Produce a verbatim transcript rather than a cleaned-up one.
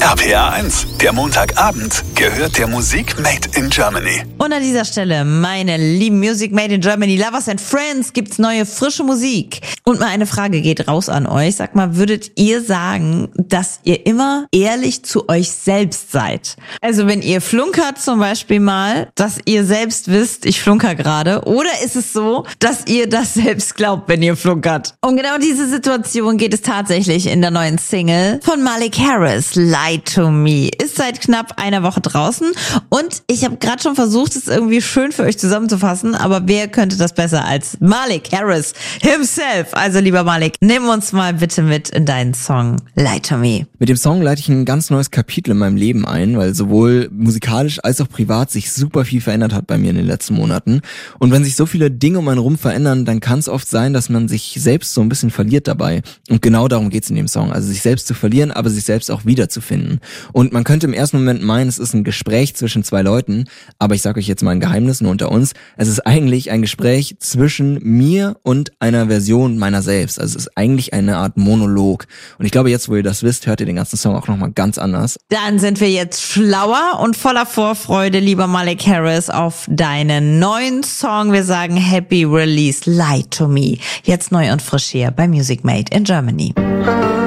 R P R eins, der Montagabend, gehört der Musik Made in Germany. Und an dieser Stelle, meine lieben Music Made in Germany Lovers and Friends, gibt's neue frische Musik. Und mal eine Frage geht raus an euch. Sag mal, würdet ihr sagen, dass ihr immer ehrlich zu euch selbst seid? Also wenn ihr flunkert zum Beispiel mal, dass ihr selbst wisst, ich flunker gerade. Oder ist es so, dass ihr das selbst glaubt, wenn ihr flunkert? Um genau diese Situation geht es tatsächlich in der neuen Single von Malik Harris, Lie to Me. Ist seit knapp einer Woche draußen und ich habe gerade schon versucht, es irgendwie schön für euch zusammenzufassen, aber wer könnte das besser als Malik Harris himself? Also lieber Malik, nimm uns mal bitte mit in deinen Song Lie to Me. Mit dem Song leite ich ein ganz neues Kapitel in meinem Leben ein, weil sowohl musikalisch als auch privat sich super viel verändert hat bei mir in den letzten Monaten. Und wenn sich so viele Dinge um einen rum verändern, dann kann es oft sein, dass man sich selbst so ein bisschen verliert dabei. Und genau darum geht's in dem Song. Also sich selbst zu verlieren, aber sich selbst auch wiederzufinden. Und man könnte im ersten Moment meinen, es ist ein Gespräch zwischen zwei Leuten, aber ich sage euch jetzt mal ein Geheimnis nur unter uns. Es ist eigentlich ein Gespräch zwischen mir und einer Version meiner selbst. Also es ist eigentlich eine Art Monolog. Und ich glaube, jetzt, wo ihr das wisst, hört ihr den ganzen Song auch nochmal ganz anders. Dann sind wir jetzt schlauer und voller Vorfreude, lieber Malik Harris, auf deinen neuen Song. Wir sagen Happy Release, Lie to Me. Jetzt neu und frisch hier bei Music Made in Germany.